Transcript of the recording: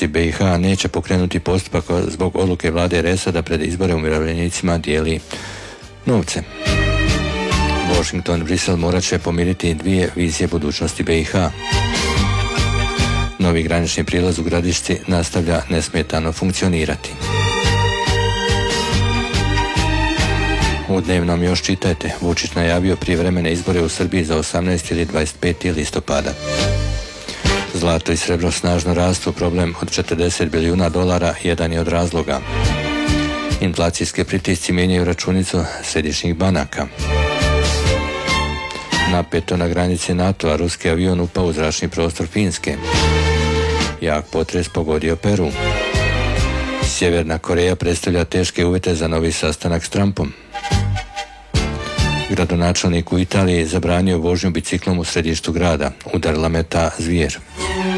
dužnosnici BiH neće pokrenuti postupak zbog odluke vlade RS-a da pred izbore umirovljenicima dijeli novce. Washington i Brisel morat će pomiriti dvije vizije budućnosti BiH. Novi granični prilaz u Gradišci nastavlja nesmetano funkcionirati. U dnevnom još čitajte, Vučić najavio prijevremene izbore u Srbiji za 18. ili 25. listopada. Zlato i srebro snažno rastu, problem od $40 bilijuna jedan je od razloga. Inflacijske pritisci mijenjaju računicu središnjih banaka. Napeto na granici NATO-a, ruski avion upao u zračni prostor Finske. Jak potres pogodio Peru. Sjeverna Koreja predstavlja teške uvjete za novi sastanak s Trumpom. Gradonačelnik u Italiji zabranio vožnju biciklom u središtu grada. Udarila meta zvijer.